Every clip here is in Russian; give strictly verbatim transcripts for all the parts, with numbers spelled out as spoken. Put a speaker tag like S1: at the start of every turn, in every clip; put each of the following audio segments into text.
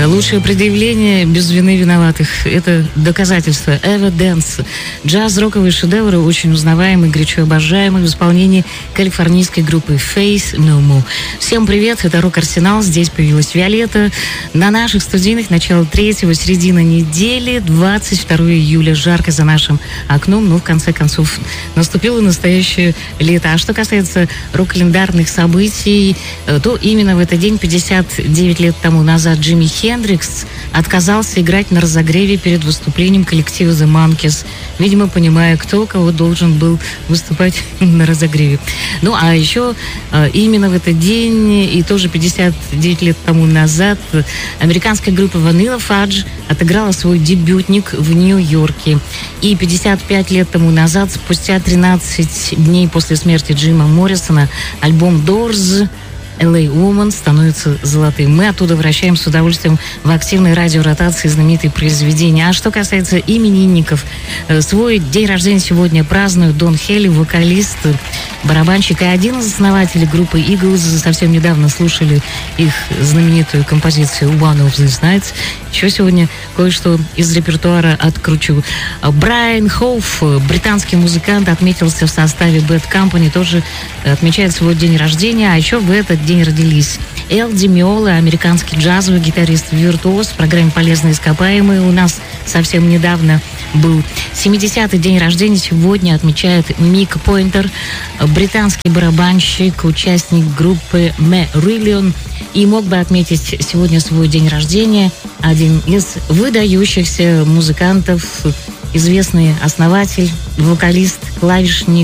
S1: Лучшее предъявление без вины виноватых. Это доказательство. Evidence. Джаз-роковые шедевры, очень узнаваемые, горячо обожаемые в исполнении калифорнийской группы Faith No More. Всем привет, это Рок-Арсенал. Здесь появилась Виолетта. На наших студийных начало третьего, середина недели, двадцать второго июля. Жарко за нашим окном, но в конце концов наступило настоящее лето. А что касается рок-календарных событий, то именно в этот день, пятьдесят девять лет тому назад, Джимми Хендрикс отказался играть на разогреве перед выступлением коллектива The Monkees, видимо, понимая, кто кого должен был выступать на разогреве. Ну, а еще именно в этот день и тоже пятьдесят девять лет тому назад американская группа Vanilla Fudge отыграла свой дебютник в Нью-Йорке. И пятьдесят пять лет тому назад, спустя тринадцать дней после смерти Джима Моррисона, альбом Doors эл эй Woman становится золотым. Мы оттуда вращаем с удовольствием в активной радиоротации знаменитые произведения. А что касается именинников, свой день рождения сегодня празднуют Дон Хелли, вокалист, барабанщик и один из основателей группы Eagles. Совсем недавно слушали их знаменитую композицию One of These Nights. Еще сегодня кое-что из репертуара откручу. Брайан Хоуф, британский музыкант, отметился в составе Bad Company, тоже отмечает свой день рождения. А еще в этот день родились Эл Ди Миола, американский джазовый гитарист-виртуоз. В программе «Полезные ископаемые» у нас совсем недавно был. семидесятый день рождения сегодня отмечает Мик Пойнтер, британский барабанщик, участник группы Marillion. И мог бы отметить сегодня свой день рождения один из выдающихся музыкантов, известный основатель, вокалист, клавишник,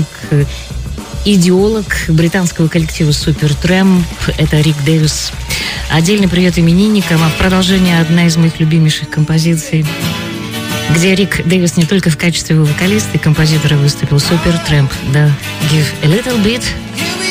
S1: идеолог британского коллектива Supertramp, это Рик Дэвис. Отдельный привет именинникам, а в продолжение одна из моих любимейших композиций, где Рик Дэвис не только в качестве вокалиста и композитора выступил, Supertramp, да, Give a Little Bit